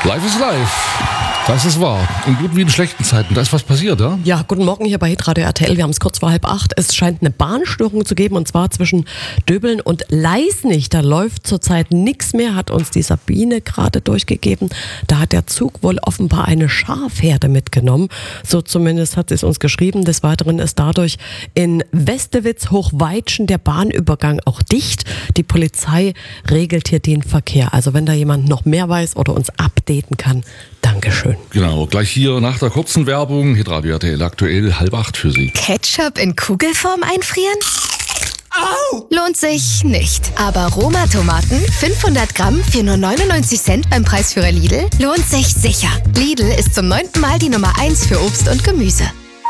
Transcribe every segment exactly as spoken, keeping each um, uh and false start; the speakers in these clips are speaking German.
Life is life. Das ist wahr. In guten wie in schlechten Zeiten. Da ist was passiert, ja? Ja, guten Morgen hier bei Hitradio R T L. Wir haben es kurz vor halb acht. Es scheint eine Bahnstörung zu geben, und zwar zwischen Döbeln und Leisnig. Da läuft zurzeit nichts mehr, hat uns die Sabine gerade durchgegeben. Da hat der Zug wohl offenbar eine Schafherde mitgenommen. So zumindest hat sie es uns geschrieben. Des Weiteren ist dadurch in Westewitz-Hochweitschen der Bahnübergang auch dicht. Die Polizei regelt hier den Verkehr. Also wenn da jemand noch mehr weiß oder uns updaten kann, Dankeschön. Genau, gleich hier nach der kurzen Werbung. Hitradio R T L aktuell halb acht für Sie. Ketchup in Kugelform einfrieren? Au! Lohnt sich nicht. Aber Roma-Tomaten, fünfhundert Gramm für nur neunundneunzig Cent beim Preisführer Lidl, lohnt sich sicher. Lidl ist zum neunten Mal die Nummer eins für Obst und Gemüse.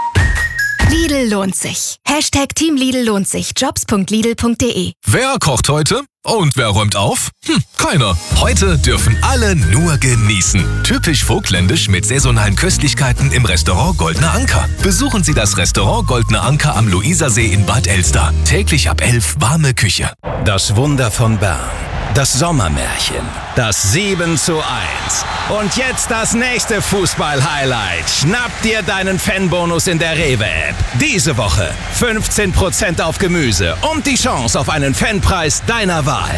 Lidl lohnt sich. Hashtag Team Lidl lohnt sich. jobs punkt lidl punkt de. Wer kocht heute? Und wer räumt auf? Hm, keiner. Heute dürfen alle nur genießen. Typisch vogtländisch mit saisonalen Köstlichkeiten im Restaurant Goldener Anker. Besuchen Sie das Restaurant Goldener Anker am Luisersee in Bad Elster. Täglich ab elf warme Küche. Das Wunder von Bern. Das Sommermärchen. Das sieben zu eins. Und jetzt das nächste Fußball-Highlight. Schnapp dir deinen Fanbonus in der Rewe-App. Diese Woche fünfzehn Prozent auf Gemüse und die Chance auf einen Fanpreis deiner Wahl.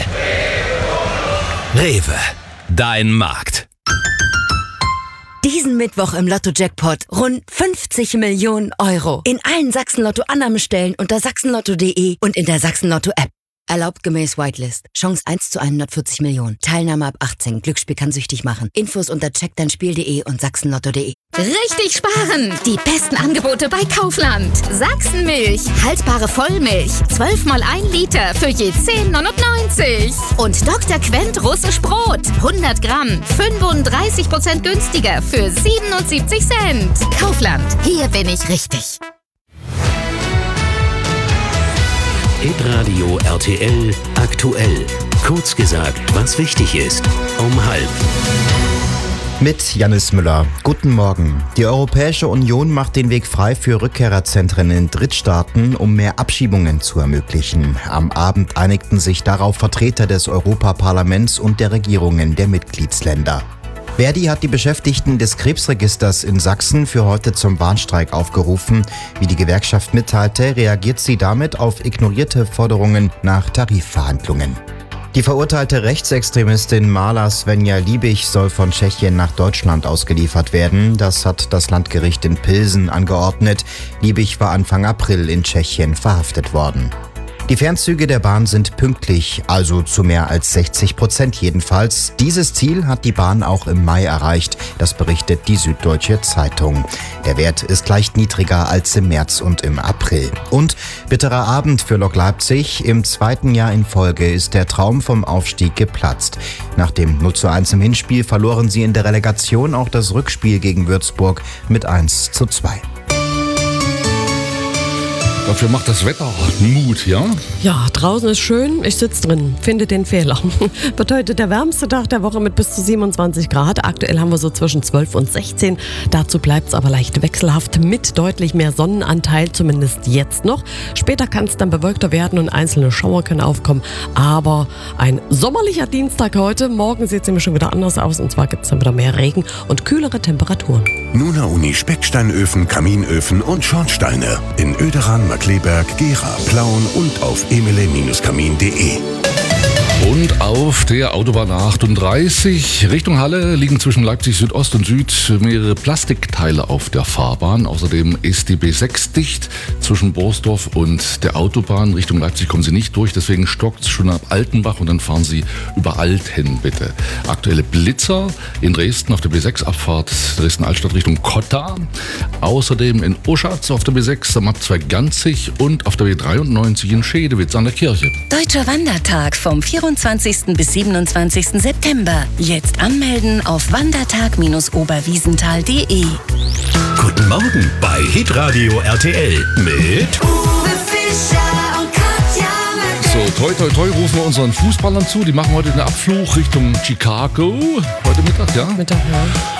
Rewe, dein Markt. Diesen Mittwoch im Lotto-Jackpot rund fünfzig Millionen Euro. In allen Sachsen-Lotto-Annahmestellen unter sachsenlotto punkt de und in der Sachsen-Lotto-App. Erlaubt gemäß Whitelist. Chance eins zu hundertvierzig Millionen. Teilnahme ab achtzehn. Glücksspiel kann süchtig machen. Infos unter check dein spiel punkt de und sachsenlotto punkt de. Richtig sparen! Die besten Angebote bei Kaufland. Sachsenmilch, haltbare Vollmilch, zwölf mal ein Liter für je zehn neunundneunzig. Und Doktor Quent russisch Brot, hundert Gramm, fünfunddreißig Prozent günstiger für siebenundsiebzig Cent. Kaufland, hier bin ich richtig. Hitradio R T L aktuell. Kurz gesagt, was wichtig ist. Um halb. Mit Janis Müller. Guten Morgen. Die Europäische Union macht den Weg frei für Rückkehrerzentren in Drittstaaten, um mehr Abschiebungen zu ermöglichen. Am Abend einigten sich darauf Vertreter des Europaparlaments und der Regierungen der Mitgliedsländer. Verdi hat die Beschäftigten des Krebsregisters in Sachsen für heute zum Warnstreik aufgerufen. Wie die Gewerkschaft mitteilte, reagiert sie damit auf ignorierte Forderungen nach Tarifverhandlungen. Die verurteilte Rechtsextremistin Marla Svenja Liebig soll von Tschechien nach Deutschland ausgeliefert werden. Das hat das Landgericht in Pilsen angeordnet. Liebig war Anfang April in Tschechien verhaftet worden. Die Fernzüge der Bahn sind pünktlich, also zu mehr als sechzig Prozent jedenfalls. Dieses Ziel hat die Bahn auch im Mai erreicht, das berichtet die Süddeutsche Zeitung. Der Wert ist leicht niedriger als im März und im April. Und bitterer Abend für Lok Leipzig. Im zweiten Jahr in Folge ist der Traum vom Aufstieg geplatzt. Nach dem null zu eins im Hinspiel verloren sie in der Relegation auch das Rückspiel gegen Würzburg mit eins zu zwei. Dafür macht das Wetter Mut, ja? Ja, draußen ist schön, ich sitze drin, finde den Fehler. Wird heute der wärmste Tag der Woche mit bis zu siebenundzwanzig Grad. Aktuell haben wir so zwischen zwölf und sechzehn. Dazu bleibt es aber leicht wechselhaft mit deutlich mehr Sonnenanteil, zumindest jetzt noch. Später kann es dann bewölkter werden und einzelne Schauer können aufkommen. Aber ein sommerlicher Dienstag heute. Morgen sieht es nämlich schon wieder anders aus, und zwar gibt es dann wieder mehr Regen und kühlere Temperaturen. Nuna Uni Specksteinöfen, Kaminöfen und Schornsteine in Oederan, Markleberg, Gera, Plauen und auf emile Bindestrich kamin punkt de. Und auf der Autobahn achtunddreißig Richtung Halle liegen zwischen Leipzig Südost und Süd mehrere Plastikteile auf der Fahrbahn. Außerdem ist die B sechs dicht zwischen Borsdorf und der Autobahn. Richtung Leipzig kommen Sie nicht durch, deswegen stockt es schon ab Altenbach und dann fahren Sie über Alten bitte. Aktuelle Blitzer in Dresden auf der B sechs Abfahrt Dresden-Altstadt Richtung Kotta. Außerdem in Oschatz auf der B sechs am Abzweig-Ganzig und auf der B dreiundneunzig in Schedewitz an der Kirche. Deutscher Wandertag vom vierundzwanzigsten bis siebenundzwanzigsten September. Jetzt anmelden auf wandertag Bindestrich oberwiesenthal punkt de. Guten Morgen bei Hitradio R T L mit Uwe Fischer und Katja Möller. So, toi toi toi rufen wir unseren Fußballern zu. Die machen heute einen Abflug Richtung Chicago. Heute Mittag, ja? Mittag, ja.